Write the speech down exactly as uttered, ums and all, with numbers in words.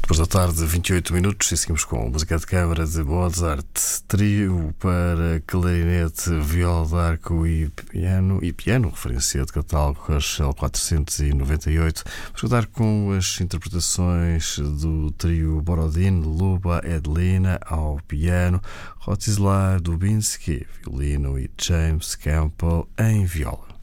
Depois da tarde, vinte e oito minutos, e seguimos com música de câmara de Mozart, trio para clarinete, viola d'arco e piano, e piano, referência de catálogo Rachel quatrocentos e noventa e oito. Vamos contar com as interpretações do trio Borodin, Luba Edlina ao piano, Rostislav Dubinsky, violino e James Campbell em viola.